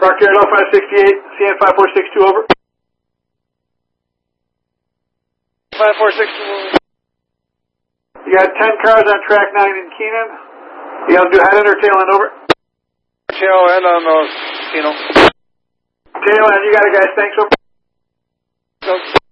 Rock Airlow 568, CN 5462, over. 5462. You got 10 cars on track 9 in Keenan. You got to do head end or tail end, over. Tail end on those, Tail end, you got it, guys. Thanks, over. So